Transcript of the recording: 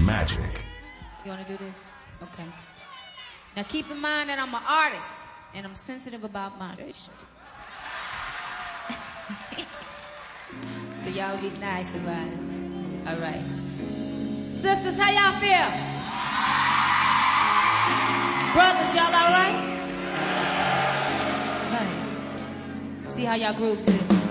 magic. You want to do this? Okay. Now keep in mind that I'm an artist and I'm sensitive about moderation. So y'all be nice about it. All right. Sisters, how y'all feel? Brothers, y'all all right? Okay. See how y'all groove to this.